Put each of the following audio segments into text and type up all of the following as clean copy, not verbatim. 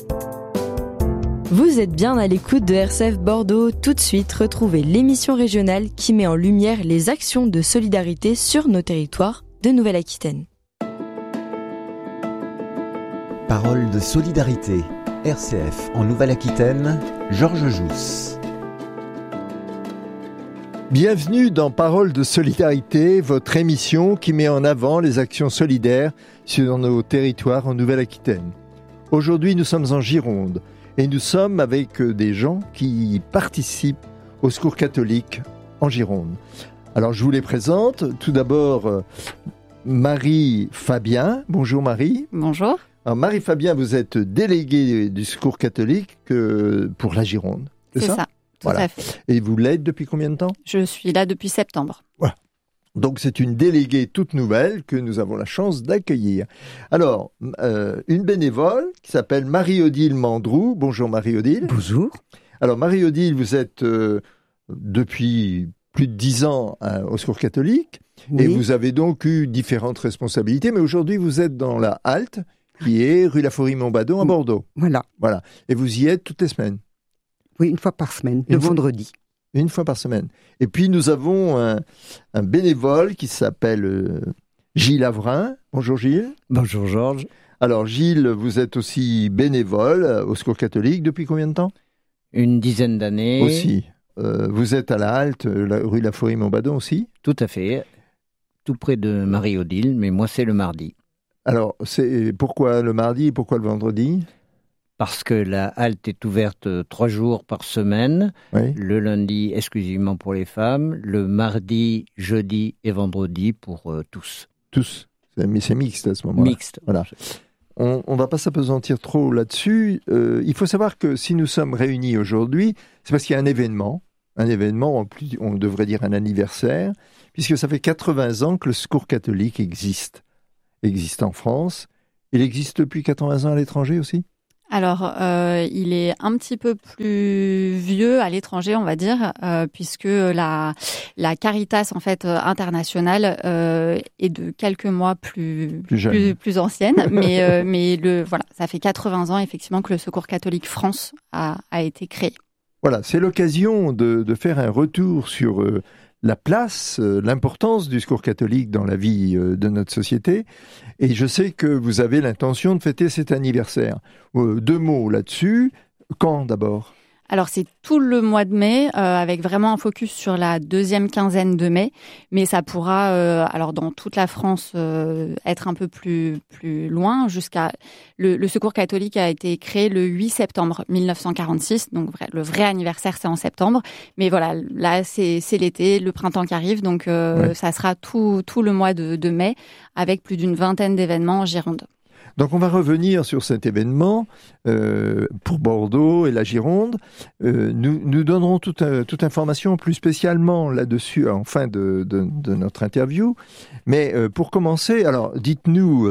Vous êtes bien à l'écoute de RCF Bordeaux. Tout de suite, retrouvez l'émission régionale qui met en lumière les actions de solidarité sur nos territoires de Nouvelle-Aquitaine. Parole de solidarité, RCF en Nouvelle-Aquitaine, Georges Jousse. Bienvenue dans Parole de solidarité, votre émission qui met en avant les actions solidaires sur nos territoires en Nouvelle-Aquitaine. Aujourd'hui, nous sommes en Gironde et nous sommes avec des gens qui participent au Secours catholique en Gironde. Alors, je vous les présente. Tout d'abord, Marie Fabien. Bonjour Marie. Bonjour. Alors, Marie Fabien, vous êtes déléguée du Secours catholique pour la Gironde. C'est ça, tout à fait. Et vous l'êtes depuis combien de temps ? Je suis là depuis septembre. Voilà. Donc c'est une déléguée toute nouvelle que nous avons la chance d'accueillir. Alors, une bénévole qui s'appelle Marie-Odile Mandrou. Bonjour Marie-Odile. Bonjour. Alors Marie-Odile, vous êtes depuis plus de 10 ans au Secours catholique. Oui. Et vous avez donc eu différentes responsabilités, mais aujourd'hui vous êtes dans la halte qui est rue Laforie-Montbadon à Bordeaux. Voilà. Et vous y êtes toutes les semaines ? Oui, une fois par semaine, le vendredi. Une fois par semaine. Et puis nous avons un bénévole qui s'appelle Gilles Avrin. Bonjour Gilles. Bonjour Georges. Alors Gilles, vous êtes aussi bénévole au Secours catholique depuis combien de temps ? Une dizaine d'années. Aussi. Vous êtes à la halte, rue Laforie-Montbadon aussi ? Tout à fait. Tout près de Marie-Odile, mais moi c'est le mardi. Alors, pourquoi le mardi et pourquoi le vendredi ? Parce que la halte est ouverte 3 jours par semaine, oui. Le lundi exclusivement pour les femmes, le mardi, jeudi et vendredi pour tous. Tous ? C'est mixte à ce moment-là. Mixte. Voilà. On ne va pas s'apesantir trop là-dessus. Il faut savoir que si nous sommes réunis aujourd'hui, c'est parce qu'il y a un événement, on devrait dire un anniversaire, puisque ça fait 80 ans que le Secours catholique existe en France. Il existe depuis 80 ans à l'étranger aussi ? Alors, il est un petit peu plus vieux à l'étranger, on va dire, puisque la Caritas en fait internationale est de quelques mois plus ancienne, mais voilà, ça fait 80 ans effectivement que le Secours catholique France a été créé. Voilà, c'est l'occasion de faire un retour sur la place, l'importance du Secours catholique dans la vie de notre société. Et je sais que vous avez l'intention de fêter cet anniversaire. 2 mots là-dessus. Quand d'abord ? Alors c'est tout le mois de mai, avec vraiment un focus sur la 2e quinzaine de mai, mais ça pourra, alors dans toute la France, être un peu plus loin, jusqu'à... Le Secours catholique a été créé le 8 septembre 1946, donc le vrai anniversaire c'est en septembre, mais voilà, là c'est l'été, le printemps qui arrive, donc ça sera tout le mois de mai, avec plus d'une 20aine d'événements en Gironde. Donc on va revenir sur cet événement pour Bordeaux et la Gironde. Nous donnerons toute information plus spécialement là-dessus en fin de notre interview. Mais pour commencer, alors dites-nous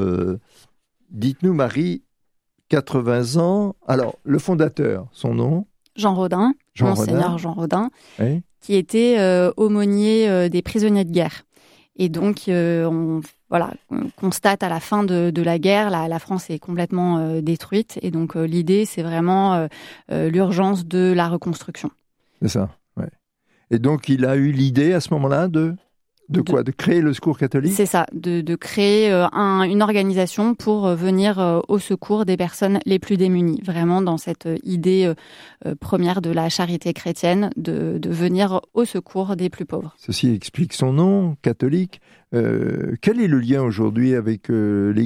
Marie, 80 ans. Alors le fondateur, son nom ? Jean Rodin, Monseigneur Jean Rodin, oui. Qui était aumônier des prisonniers de guerre. Et donc, on constate à la fin de la guerre, la France est complètement détruite. Et donc, l'idée, c'est vraiment l'urgence de la reconstruction. C'est ça, ouais. Et donc, il a eu l'idée à ce moment-là de quoi ? De créer le Secours catholique ? C'est ça, de créer une organisation pour venir au secours des personnes les plus démunies. Vraiment dans cette idée première de la charité chrétienne, de venir au secours des plus pauvres. Ceci explique son nom, catholique. Quel est le lien aujourd'hui avec l'Église ?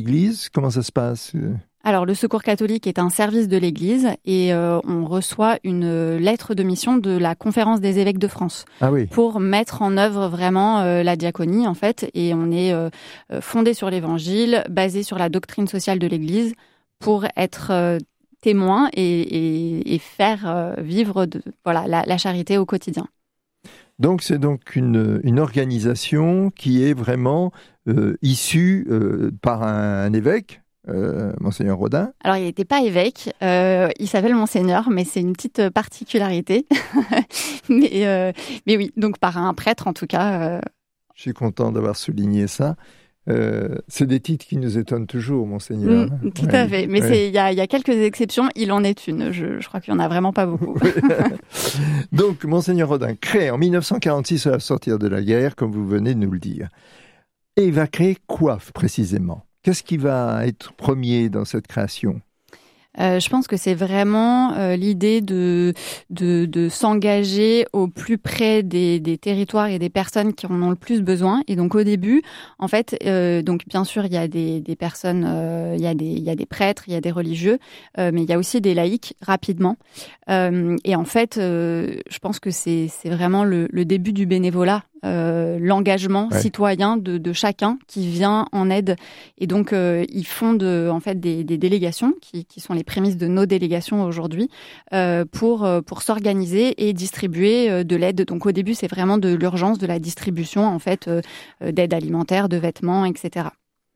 Comment ça se passe ? Alors, le Secours catholique est un service de l'Église et on reçoit une lettre de mission de la Conférence des évêques de France pour mettre en œuvre vraiment la diaconie, en fait. Et on est fondé sur l'Évangile, basé sur la doctrine sociale de l'Église pour être témoin et faire vivre la charité au quotidien. Donc, c'est donc une organisation qui est vraiment issue par un évêque, Monseigneur Rodin. Alors, il n'était pas évêque, il s'appelle Monseigneur, mais c'est une petite particularité. mais oui, donc par un prêtre en tout cas. Je suis content d'avoir souligné ça. C'est des titres qui nous étonnent toujours, Monseigneur. Tout à fait. Mais il y a quelques exceptions. Il en est une. Je crois qu'il n'y en a vraiment pas beaucoup. Donc, Monseigneur Rodin crée en 1946, à la sortie de la guerre, comme vous venez de nous le dire. Et il va créer quoi, précisément ? Qu'est-ce qui va être premier dans cette création ? Je pense que c'est vraiment l'idée de s'engager au plus près des territoires et des personnes qui en ont le plus besoin. Et donc au début, en fait, donc bien sûr il y a des personnes, il y a des prêtres, il y a des religieux, mais il y a aussi des laïcs rapidement. Et en fait, je pense que c'est vraiment le début du bénévolat. L'engagement citoyen de chacun qui vient en aide, et donc ils fondent en fait des délégations qui sont les prémices de nos délégations aujourd'hui pour s'organiser et distribuer de l'aide. Donc au début c'est vraiment de l'urgence, de la distribution en fait d'aide alimentaire, de vêtements, etc.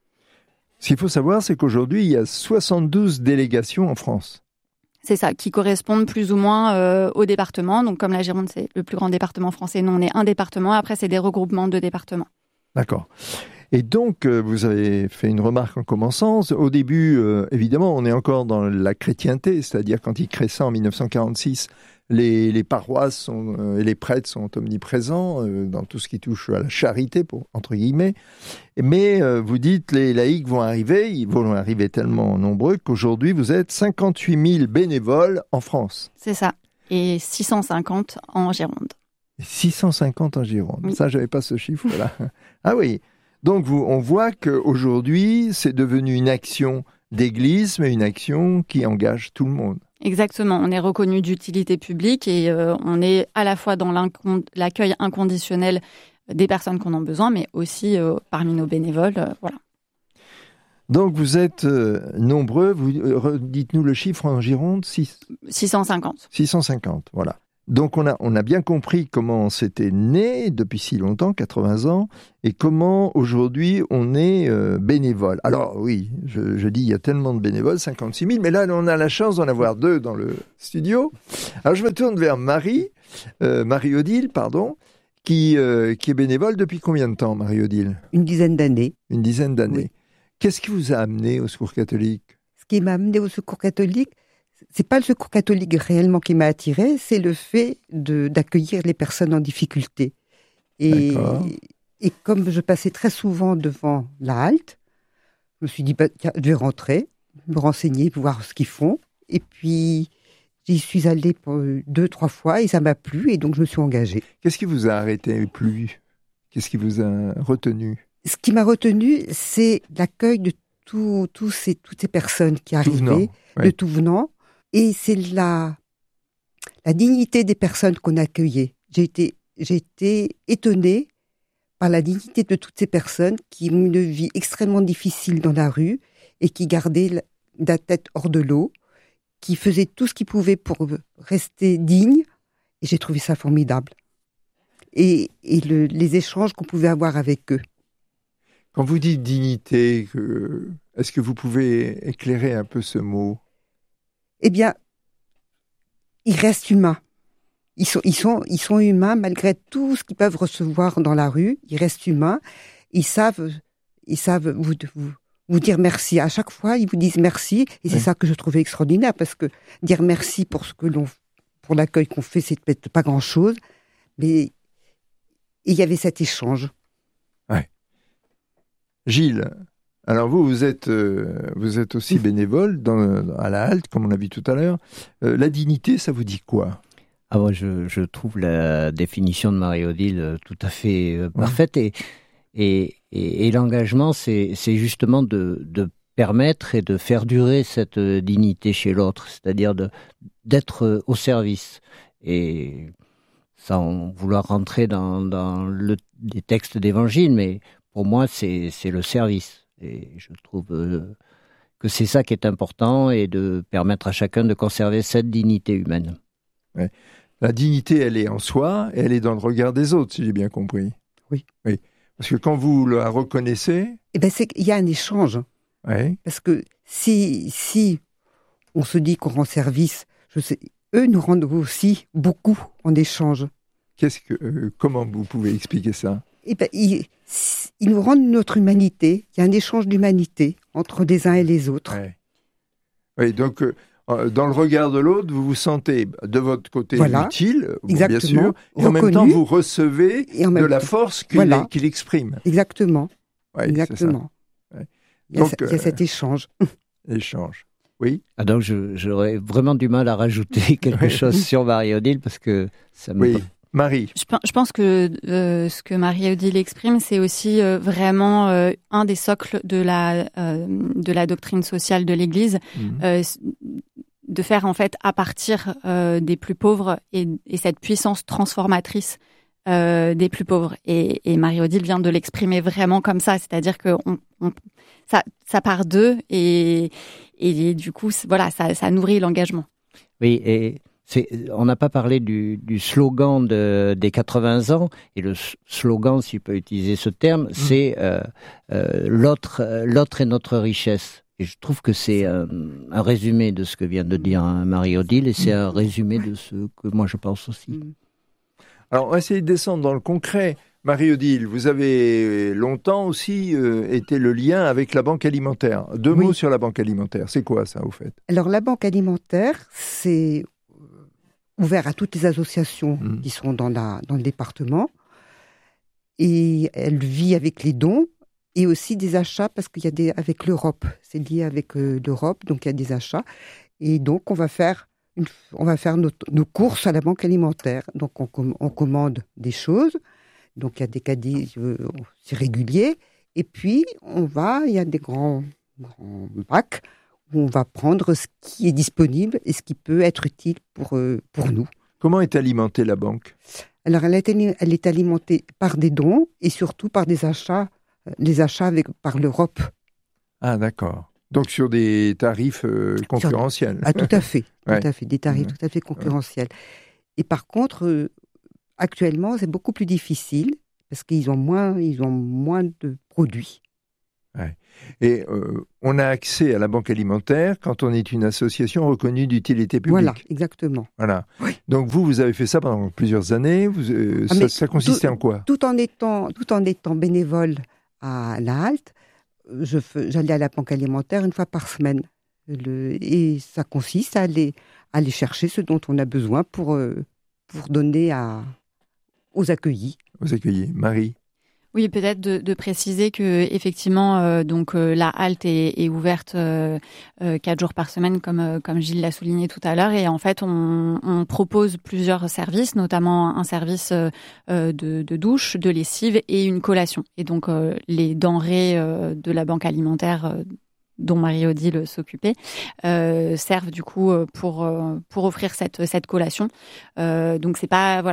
Ce qu'il faut savoir, c'est qu'aujourd'hui il y a 72 délégations en France. C'est ça, qui correspondent plus ou moins au département. Donc, comme la Gironde, c'est le plus grand département français, nous, on est un département. Après, c'est des regroupements de départements. D'accord. Et donc, vous avez fait une remarque en commençant. Au début, évidemment, on est encore dans la chrétienté, c'est-à-dire quand il crée ça en 1946, les paroisses et les prêtres sont omniprésents dans tout ce qui touche à la charité, entre guillemets. Mais vous dites, les laïcs vont arriver, ils vont arriver tellement nombreux qu'aujourd'hui, vous êtes 58 000 bénévoles en France. C'est ça. Et 650 en Gironde. 650 en Gironde. Oui. Ça, je n'avais pas ce chiffre-là. Ah oui. Donc, on voit qu'aujourd'hui, c'est devenu une action d'église, mais une action qui engage tout le monde. Exactement, on est reconnu d'utilité publique et on est à la fois dans l'accueil inconditionnel des personnes qu'on a besoin, mais aussi parmi nos bénévoles. Voilà. Donc vous êtes nombreux, dites-nous le chiffre en Gironde, 650. 650, voilà. Donc on a bien compris comment c'était né depuis si longtemps, 80 ans, et comment aujourd'hui on est bénévole. Alors oui, je dis il y a tellement de bénévoles, 56 000, mais là on a la chance d'en avoir 2 dans le studio. Alors je me tourne vers Marie-Odile, qui est bénévole depuis combien de temps, Marie-Odile ? Une dizaine d'années. Une dizaine d'années. Oui. Qu'est-ce qui vous a amené au Secours catholique ? Ce qui m'a amené au Secours catholique, c'est pas le Secours catholique réellement qui m'a attiré, c'est le fait d'accueillir les personnes en difficulté. Et comme je passais très souvent devant la halte, je me suis dit, je vais rentrer, me renseigner, voir ce qu'ils font. Et puis, j'y suis allée 2-3 fois et ça m'a plu et donc je me suis engagée. Qu'est-ce qui vous a arrêté, plu ? Qu'est-ce qui vous a retenu ? Ce qui m'a retenu, c'est l'accueil de toutes ces personnes qui arrivaient, de tout venant. Et c'est la dignité des personnes qu'on accueillait. J'ai été étonnée par la dignité de toutes ces personnes qui ont une vie extrêmement difficile dans la rue et qui gardaient la tête hors de l'eau, qui faisaient tout ce qu'ils pouvaient pour rester dignes. Et j'ai trouvé ça formidable. Et les échanges qu'on pouvait avoir avec eux. Quand vous dites dignité, est-ce que vous pouvez éclairer un peu ce mot ? Eh bien, ils restent humains. Ils sont humains malgré tout ce qu'ils peuvent recevoir dans la rue. Ils restent humains. Ils savent vous dire merci. À chaque fois, ils vous disent merci. Et c'est ça que je trouvais extraordinaire, parce que dire merci pour l'accueil qu'on fait, c'est peut-être pas grand-chose, mais il y avait cet échange. Ouais. Gilles. Alors vous êtes aussi bénévole à la halte, comme on l'a vu tout à l'heure. La dignité, ça vous dit quoi ? Ah moi, je trouve la définition de Marie-Odile tout à fait parfaite et l'engagement, c'est justement de permettre et de faire durer cette dignité chez l'autre, c'est-à-dire d'être au service et sans vouloir rentrer dans les textes d'évangile, mais pour moi, c'est le service. Et je trouve que c'est ça qui est important et de permettre à chacun de conserver cette dignité humaine. Ouais. La dignité, elle est en soi et elle est dans le regard des autres, si j'ai bien compris. Oui. Parce que quand vous la reconnaissez... Eh ben, il y a un échange. Ouais. Parce que si on se dit qu'on rend service, eux nous rendent aussi beaucoup en échange. Comment vous pouvez expliquer ça ? Eh ben, ils nous rendent notre humanité. Il y a un échange d'humanité entre les uns et les autres. Ouais. Oui, donc dans le regard de l'autre, vous vous sentez de votre côté utile, bien sûr, et en même temps vous recevez de la force qu'il exprime. Exactement. Ouais, exactement. Ouais. Il y a cet échange. Échange. Oui. Ah donc j'aurais vraiment du mal à rajouter quelque chose sur Marie-Odile parce que ça me... Oui. Marie. Je pense que ce que Marie-Odile exprime, c'est aussi vraiment un des socles de la doctrine sociale de l'Église, de faire en fait à partir des plus pauvres et cette puissance transformatrice des plus pauvres. Et Marie-Odile vient de l'exprimer vraiment comme ça, c'est-à-dire que ça part d'eux et du coup, voilà, ça nourrit l'engagement. Oui, et on n'a pas parlé du slogan des 80 ans, et le slogan, si je peux utiliser ce terme, c'est l'autre est notre richesse. Et je trouve que c'est un résumé de ce que vient de dire Marie-Odile, et c'est un résumé de ce que moi je pense aussi. Alors, on va essayer de descendre dans le concret. Marie-Odile, vous avez longtemps aussi été le lien avec la Banque alimentaire. Deux mots sur la Banque alimentaire. C'est quoi ça, au fait ? Alors, la Banque alimentaire, c'est ouvert à toutes les associations qui sont dans le département. Et elle vit avec les dons et aussi des achats parce qu'il y a avec l'Europe. C'est lié avec l'Europe, donc il y a des achats. Et donc, on va faire nos courses à la Banque alimentaire. Donc, on commande des choses. Donc, il y a des caddies, c'est régulier. Et puis, il y a des grands bacs où on va prendre ce qui est disponible et ce qui peut être utile pour nous. Comment est alimentée la banque ? Alors, elle est alimentée par des dons et surtout par des achats, par l'Europe. Ah, d'accord. Donc, sur des tarifs concurrentiels. Tout à fait. Tout à fait. Des tarifs tout à fait concurrentiels. Et par contre, actuellement, c'est beaucoup plus difficile parce qu'ils ont moins de produits. Ouais. Et on a accès à la Banque alimentaire quand on est une association reconnue d'utilité publique. Voilà, exactement. Voilà. Oui. Donc vous avez fait ça pendant plusieurs années. Ça consistait en quoi ? Tout en étant bénévole à la halte, j'allais à la Banque alimentaire une fois par semaine. Et ça consiste à aller chercher ce dont on a besoin pour donner aux accueillis. Aux accueillis. Marie ? Oui, peut-être de préciser que effectivement, donc la halte est ouverte 4 jours par semaine, comme Gilles l'a souligné tout à l'heure, et en fait, on propose plusieurs services, notamment un service de douche, de lessive et une collation. Et donc les denrées de la banque alimentaire dont Marie-Odile s'occupait, servent du coup pour offrir cette collation. Donc c'est pas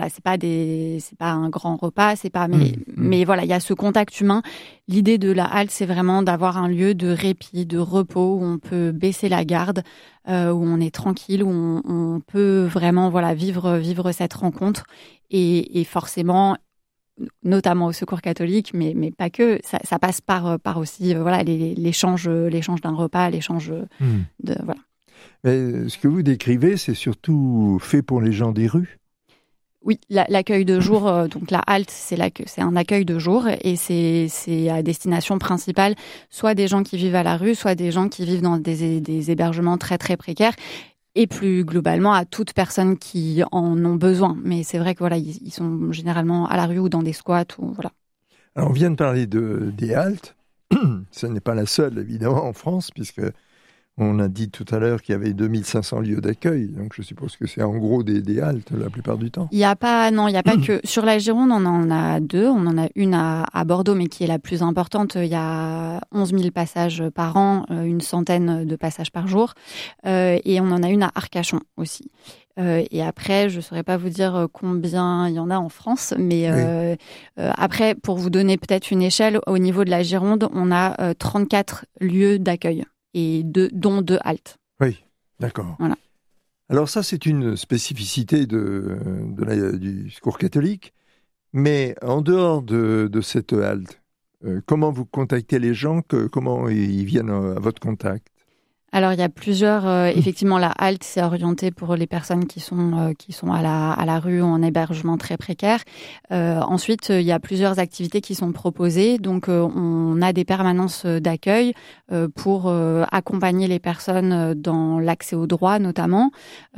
un grand repas, mais voilà, il y a ce contact humain. L'idée de la halte, c'est vraiment d'avoir un lieu de répit, de repos où on peut baisser la garde, où on est tranquille, où on peut vraiment vivre cette rencontre et forcément, notamment au Secours catholique, mais pas que. Ça passe par aussi l'échange d'un repas, l'échange de voilà. Mais ce que vous décrivez, c'est surtout fait pour les gens des rues. Oui, l'accueil de jour, donc la halte, c'est un accueil de jour et c'est à destination principale soit des gens qui vivent à la rue, soit des gens qui vivent dans des hébergements très très précaires. Et plus globalement à toute personne qui en ont besoin. Mais c'est vrai que voilà, ils sont généralement à la rue ou dans des squats. Voilà. Alors on vient de parler des haltes. Ce n'est pas la seule, évidemment, en France, puisque on a dit tout à l'heure qu'il y avait 2500 lieux d'accueil. Donc je suppose que c'est en gros des haltes la plupart du temps. Il n'y a pas que... Sur la Gironde, on en a 2. On en a une à Bordeaux, mais qui est la plus importante. Il y a 11 000 passages par an, une centaine de passages par jour. Et on en a une à Arcachon aussi. Et après, je ne saurais pas vous dire combien il y en a en France, mais après, pour vous donner peut-être une échelle, au niveau de la Gironde, on a 34 lieux d'accueil. Et dont 2 haltes. Oui, d'accord. Voilà. Alors ça, c'est une spécificité du Secours catholique, mais en dehors de cette halte, comment vous contactez les gens, comment ils viennent à votre contact ? Alors il y a plusieurs, effectivement la halte c'est orienté pour les personnes qui sont à la rue ou en hébergement très précaire. Ensuite il y a plusieurs activités qui sont proposées, donc on a des permanences d'accueil pour accompagner les personnes dans l'accès aux droits notamment,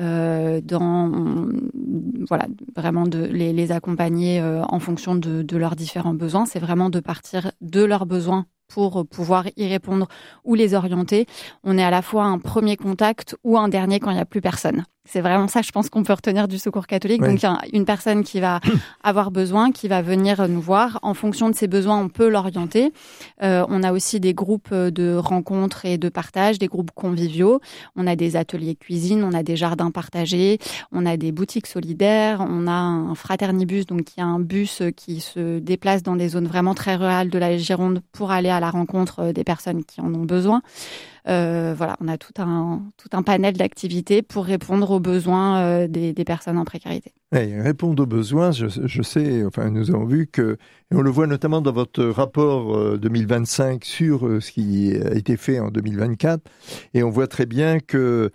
vraiment de les accompagner en fonction de leurs différents besoins. C'est vraiment de partir de leurs besoins pour pouvoir y répondre ou les orienter. On est à la fois un premier contact ou un dernier quand il n'y a plus personne. C'est vraiment ça, je pense, qu'on peut retenir du Secours catholique. Oui. Donc, il y a une personne qui va avoir besoin, qui va venir nous voir. En fonction de ses besoins, on peut l'orienter. On a aussi des groupes de rencontres et de partage, des groupes conviviaux. On a des ateliers cuisine, on a des jardins partagés, on a des boutiques solidaires, on a un fraternibus, donc qui est un bus qui se déplace dans des zones vraiment très rurales de la Gironde pour aller à la rencontre des personnes qui en ont besoin. On a tout un panel d'activités pour répondre aux besoins des personnes en précarité. Oui, répondre aux besoins, je sais, enfin nous avons vu que, et on le voit notamment dans votre rapport 2025 sur ce qui a été fait en 2024, et on voit très bien que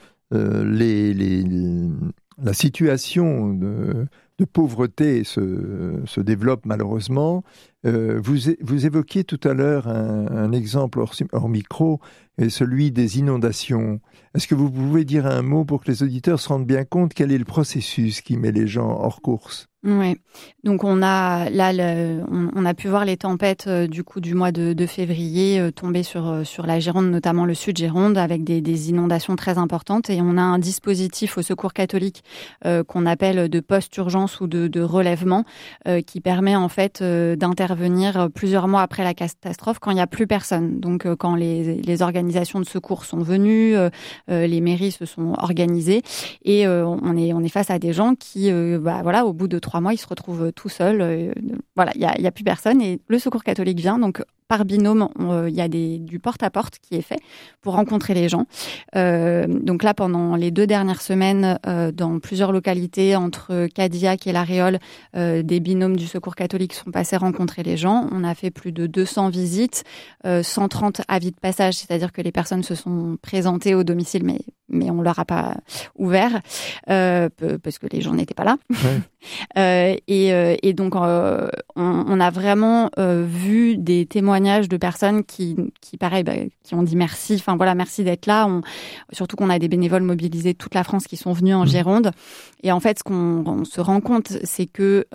la situation de pauvreté se développe malheureusement. Vous évoquiez tout à l'heure un exemple hors micro, celui des inondations. Est-ce que vous pouvez dire un mot pour que les auditeurs se rendent bien compte quel est le processus qui met les gens hors course ? Oui, donc on a pu voir les tempêtes du mois de février tomber sur la Gironde, notamment le sud Gironde, avec des inondations très importantes. Et on a un dispositif au Secours catholique qu'on appelle de post-urgence ou de relèvement, qui permet en fait d'intervenir plusieurs mois après la catastrophe quand il n'y a plus personne. Donc quand les organisations de secours sont venues, les mairies se sont organisées, et on est face à des gens qui, au bout de 3 mois, ils se retrouvent tout seuls. Il y a plus personne et le Secours catholique vient. Donc, par binôme, il y a du porte-à-porte qui est fait pour rencontrer les gens. Donc là, pendant les 2 dernières semaines, dans plusieurs localités, entre Cadillac et La Réole, des binômes du Secours catholique sont passés rencontrer les gens. On a fait plus de 200 visites, 130 avis de passage, c'est-à-dire que les personnes se sont présentées au domicile, mais on leur a pas ouvert parce que les gens n'étaient pas là. Ouais. Et donc on a vraiment vu des témoignages de personnes qui ont dit merci. Enfin voilà, merci d'être là. Surtout qu'on a des bénévoles mobilisés de toute la France qui sont venus en Gironde. Et en fait, ce qu'on se rend compte, c'est que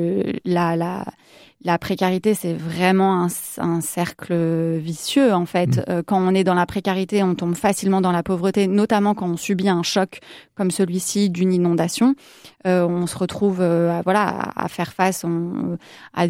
la précarité, c'est vraiment un cercle vicieux, en fait. Quand on est dans la précarité, on tombe facilement dans la pauvreté, notamment quand on subit un choc comme celui-ci d'une inondation. On se retrouve à faire face à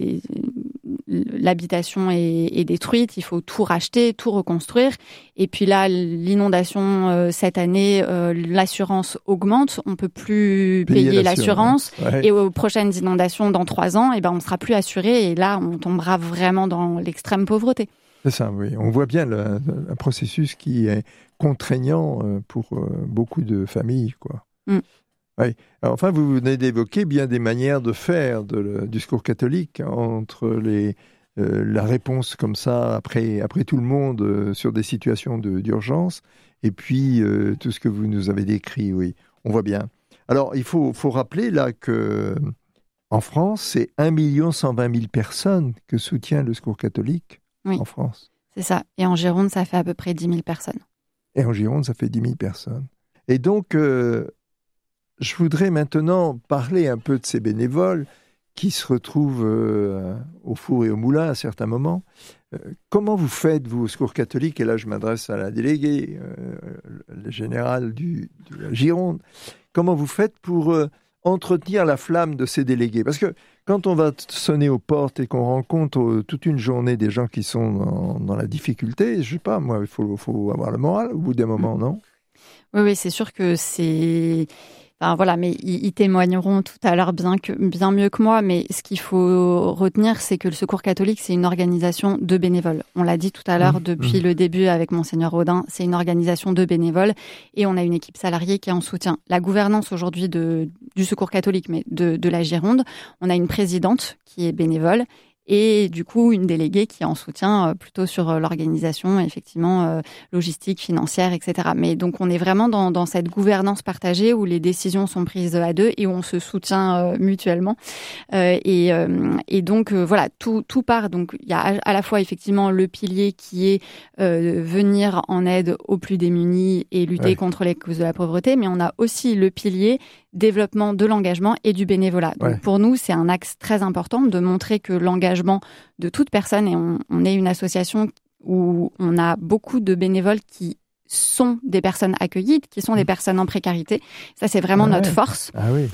l'habitation est détruite, il faut tout racheter, tout reconstruire. Et puis là, l'inondation cette année, l'assurance augmente, on peut plus payer l'assurance. Ouais. Et aux prochaines inondations dans 3 ans, on sera plus assuré et là, on tombera vraiment dans l'extrême pauvreté. C'est ça, oui. On voit bien un processus qui est contraignant pour beaucoup de familles, quoi. Oui. Alors, enfin, vous venez d'évoquer bien des manières de faire du Secours catholique entre la réponse comme ça après tout le monde sur des situations d'urgence et puis tout ce que vous nous avez décrit. Oui, on voit bien. Alors, il faut rappeler là que en France, c'est 1 120 000 personnes que soutient le Secours catholique en France. C'est ça. Et en Gironde, ça fait à peu près 10 000 personnes. Et en Gironde, ça fait 10 000 personnes. Et donc, je voudrais maintenant parler un peu de ces bénévoles qui se retrouvent au four et au moulin à certains moments. Comment vous faites, vous, au Secours catholique, et là je m'adresse à la déléguée, le général de la Gironde, comment vous faites pour entretenir la flamme de ces délégués ? Parce que quand on va sonner aux portes et qu'on rencontre toute une journée des gens qui sont dans la difficulté, je sais pas, moi, il faut avoir le moral au bout d'un moment, non ? Oui, c'est sûr que c'est... mais ils témoigneront tout à l'heure bien mieux que moi. Mais ce qu'il faut retenir, c'est que le Secours catholique, c'est une organisation de bénévoles. On l'a dit tout à l'heure depuis le début avec Monseigneur Audin, c'est une organisation de bénévoles et on a une équipe salariée qui est en soutien. La gouvernance aujourd'hui du Secours catholique, mais de la Gironde, on a une présidente qui est bénévole et du coup une déléguée qui est en soutien plutôt sur l'organisation, effectivement logistique, financière, etc. Mais donc on est vraiment dans cette gouvernance partagée où les décisions sont prises à deux et où on se soutient mutuellement. Et donc voilà, tout part. Donc il y a à la fois effectivement le pilier qui est venir en aide aux plus démunis et lutter contre les causes de la pauvreté, mais on a aussi le pilier développement de l'engagement et du bénévolat. Donc pour nous, c'est un axe très important de montrer que l'engagement de toute personne, et on est une association où on a beaucoup de bénévoles qui sont des personnes accueillies, qui sont des personnes en précarité. Ça, c'est vraiment notre force.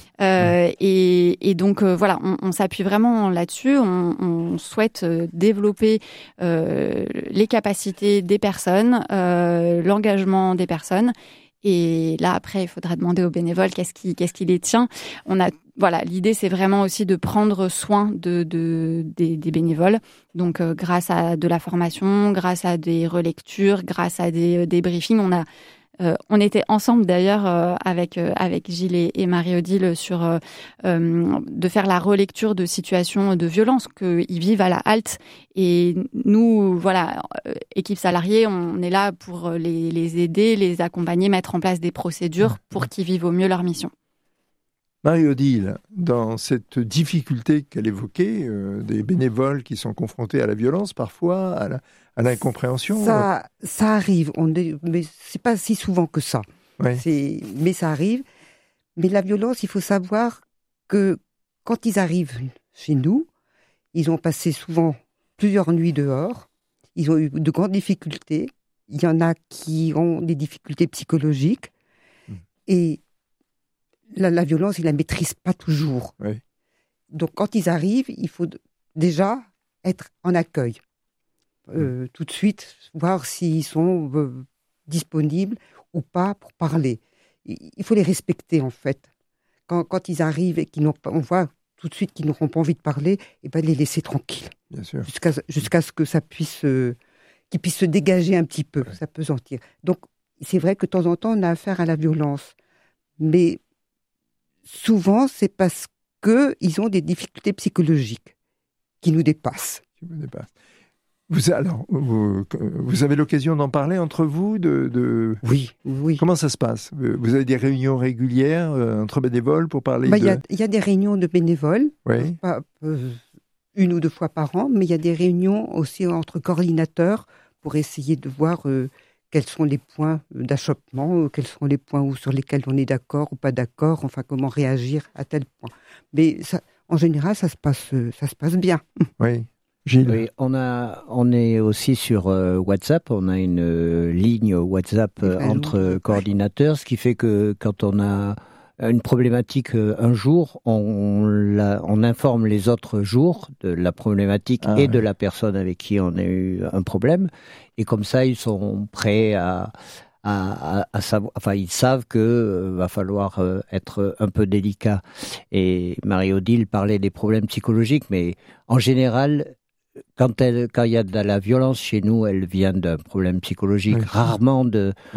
Et donc, voilà, on s'appuie vraiment là-dessus. On souhaite développer les capacités des personnes, l'engagement des personnes. Et là, après, il faudra demander aux bénévoles qu'est-ce qui les tient. Voilà, l'idée, c'est vraiment aussi de prendre soin des bénévoles. Donc, grâce à de la formation, grâce à des relectures, grâce à des briefings, on était ensemble d'ailleurs avec Gilles et Marie-Odile sur de faire la relecture de situations de violence qu'ils vivent à la halte. Et nous, voilà, équipe salariée, on est là pour les aider, les accompagner, mettre en place des procédures pour qu'ils vivent au mieux leur mission. Marie-Odile, dans cette difficulté qu'elle évoquait, des bénévoles qui sont confrontés à la violence parfois, à l'incompréhension. Ça arrive, mais c'est pas si souvent que ça. Mais ça arrive. Mais la violence, il faut savoir que quand ils arrivent chez nous, ils ont passé souvent plusieurs nuits dehors, ils ont eu de grandes difficultés. Il y en a qui ont des difficultés psychologiques et la violence, ils ne la maîtrisent pas toujours. Donc, quand ils arrivent, il faut déjà être en accueil. Tout de suite, voir s'ils sont disponibles ou pas pour parler. Il faut les respecter, en fait. Quand ils arrivent et on voit tout de suite qu'ils n'auront pas envie de parler, et ben les laisser tranquilles. Bien sûr. Jusqu'à ce que ça puisse, qu'ils puissent se dégager un petit peu, s'apesantir. Donc, c'est vrai que de temps en temps, on a affaire à la violence. Mais souvent, c'est parce qu'ils ont des difficultés psychologiques qui nous dépassent. Vous avez l'occasion d'en parler entre vous Oui. Comment ça se passe? Vous avez des réunions régulières entre bénévoles pour parler Il y a des réunions de bénévoles, pas, une ou deux fois par an, mais il y a des réunions aussi entre coordinateurs pour essayer de voir quels sont les points d'achoppement, quels sont les points sur lesquels on est d'accord ou pas d'accord, enfin comment réagir à tel point. Mais ça, en général, ça se passe bien. Oui. Gilles. Oui, on est aussi sur WhatsApp. On a une ligne WhatsApp entre coordinateurs, ce qui fait que quand on a une problématique un jour, on informe les autres jours de la problématique et de la personne avec qui on a eu un problème. Et comme ça, ils sont prêts à savoir, enfin, ils savent que va falloir être un peu délicat. Et Marie-Odile parlait des problèmes psychologiques, mais en général, quand il y a de la violence chez nous, elle vient d'un problème psychologique, rarement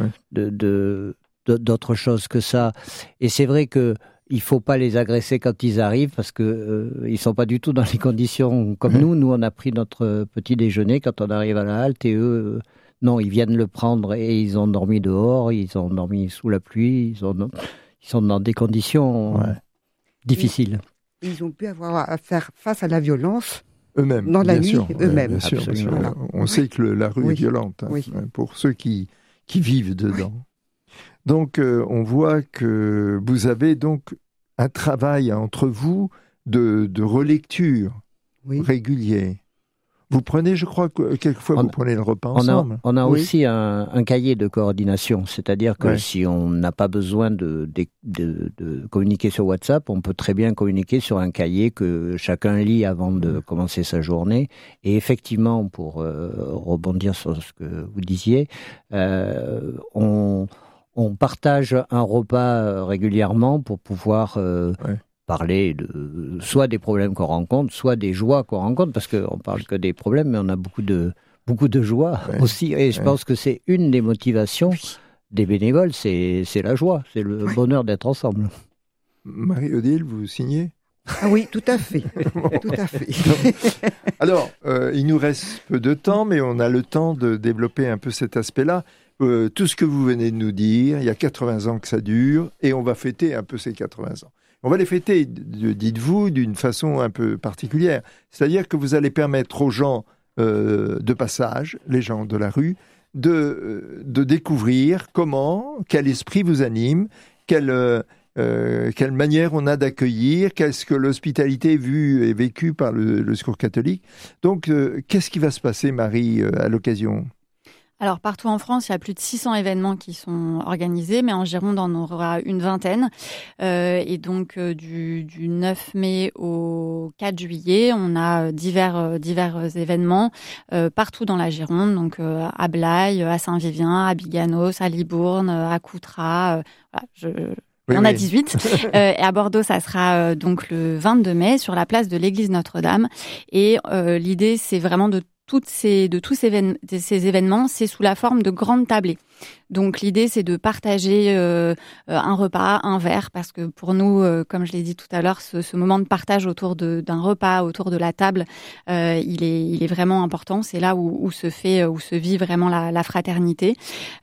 d'autre chose que ça. Et c'est vrai que il faut pas les agresser quand ils arrivent parce que ils sont pas du tout dans les conditions comme nous. Nous, on a pris notre petit déjeuner quand on arrive à la halte et eux, non, ils viennent le prendre et ils ont dormi dehors, ils ont dormi sous la pluie, ils sont dans des conditions difficiles. Ils ont pu avoir à faire face à la violence. Eux-mêmes, dans la nuit, eux-mêmes. Bien sûr. Voilà. On sait que la rue est violente pour ceux qui vivent dedans. Donc, on voit que vous avez donc un travail entre vous de relecture régulier. Vous prenez, je crois, quelquefois vous prenez le repas ensemble. On a aussi un cahier de coordination, c'est-à-dire que si on n'a pas besoin de communiquer sur WhatsApp, on peut très bien communiquer sur un cahier que chacun lit avant de commencer sa journée. Et effectivement, pour rebondir sur ce que vous disiez, on partage un repas régulièrement pour pouvoir parler soit des problèmes qu'on rencontre, soit des joies qu'on rencontre, parce qu'on parle que des problèmes, mais on a beaucoup de joie aussi. Et je pense que c'est une des motivations des bénévoles, c'est la joie, c'est le bonheur d'être ensemble. Marie-Odile, vous signez? Ah oui, tout à fait. Tout à fait. Alors, il nous reste peu de temps, mais on a le temps de développer un peu cet aspect-là. Tout ce que vous venez de nous dire, il y a 80 ans que ça dure, et on va fêter un peu ces 80 ans. On va les fêter, dites-vous, d'une façon un peu particulière. C'est-à-dire que vous allez permettre aux gens de passage, les gens de la rue, de découvrir quel esprit vous anime, quelle manière on a d'accueillir, qu'est-ce que l'hospitalité est vue et vécue par le Secours catholique. Donc, qu'est-ce qui va se passer, Marie, à l'occasion ? Alors, partout en France, il y a plus de 600 événements qui sont organisés, mais en Gironde, on en aura une vingtaine. Et donc, du 9 mai au 4 juillet, on a divers événements partout dans la Gironde, donc à Blaye, à Saint-Vivien, à Biganos, à Libourne, à Coutras. Il y en a 18. Et à Bordeaux, ça sera donc le 22 mai sur la place de l'église Notre-Dame. Et l'idée, c'est vraiment de tous ces événements, c'est sous la forme de grandes tablées. Donc l'idée, c'est de partager un repas, un verre, parce que pour nous, comme je l'ai dit tout à l'heure, ce moment de partage autour d'un repas, autour de la table, il est vraiment important. C'est là où se vit vraiment la fraternité.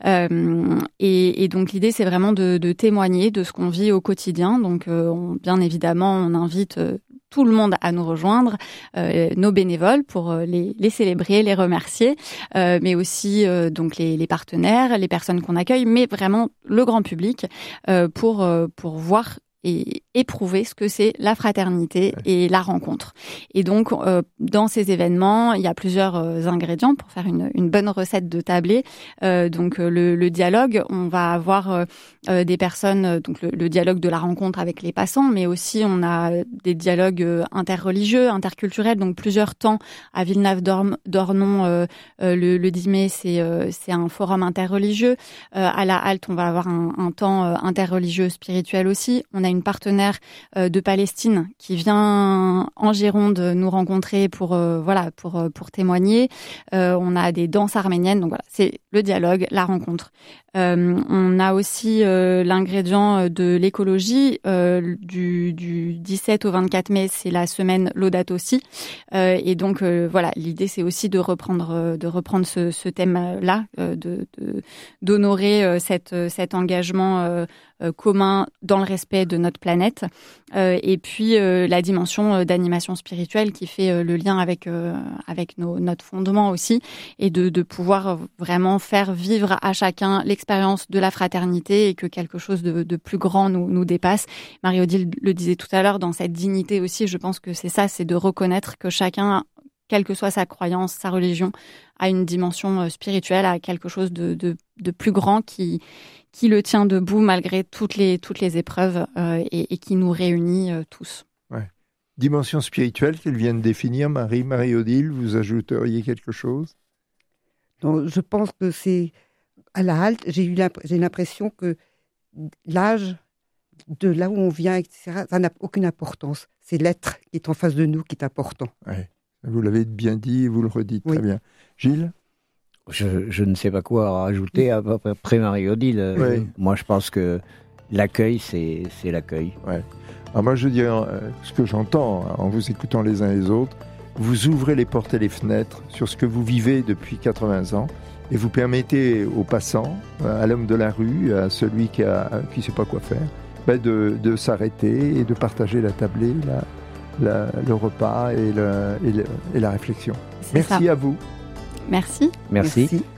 Et donc l'idée, c'est vraiment de témoigner de ce qu'on vit au quotidien. Donc bien évidemment, on invite tout le monde à nous rejoindre, nos bénévoles pour les célébrer, les remercier, mais aussi donc les partenaires, les personnes qu'on accueille, mais vraiment le grand public pour voir et éprouver ce que c'est la fraternité et la rencontre. Et donc, dans ces événements, il y a plusieurs ingrédients pour faire une bonne recette de tablée. Donc, le dialogue, on va avoir des personnes, donc le dialogue de la rencontre avec les passants, mais aussi on a des dialogues interreligieux, interculturels, donc plusieurs temps à Villeneuve-d'Ornon. Le 10 mai, c'est un forum interreligieux. À la Halte, on va avoir un temps interreligieux spirituel aussi. On a une partenaire de Palestine qui vient en Gironde nous rencontrer pour témoigner. On a des danses arméniennes, donc voilà, c'est le dialogue, la rencontre. On a aussi l'ingrédient de l'écologie. Du 17 au 24 mai, c'est la semaine Laudato Si. Et donc voilà, l'idée c'est aussi de reprendre ce thème-là, d'honorer cet engagement commun dans le respect de notre planète. Et puis la dimension d'animation spirituelle qui fait le lien avec notre fondement aussi, et de pouvoir vraiment faire vivre à chacun l'expérience de la fraternité et que quelque chose de plus grand nous dépasse. Marie-Odile le disait tout à l'heure, dans cette dignité aussi, je pense que c'est ça, c'est de reconnaître que chacun, quelle que soit sa croyance, sa religion, a une dimension spirituelle, a quelque chose de plus grand qui le tient debout malgré toutes les épreuves et qui nous réunit tous. Ouais. Dimension spirituelle qu'elle vient de définir, Marie-Odile, vous ajouteriez quelque chose ? Donc, je pense que c'est à la halte, j'ai l'impression que l'âge, de là où on vient, etc., ça n'a aucune importance. C'est l'être qui est en face de nous qui est important. Ouais. Vous l'avez bien dit, vous le redites oui. Très bien. Gilles ? Je ne sais pas quoi rajouter après Marie-Odile. Oui. Moi, je pense que l'accueil, c'est l'accueil. Ouais. Alors moi, je dirais, ce que j'entends en vous écoutant les uns les autres, vous ouvrez les portes et les fenêtres sur ce que vous vivez depuis 80 ans et vous permettez aux passants, à l'homme de la rue, à celui qui ne sait pas quoi faire, de s'arrêter et de partager la tablée, le repas et la réflexion. Merci à vous. Merci. Merci.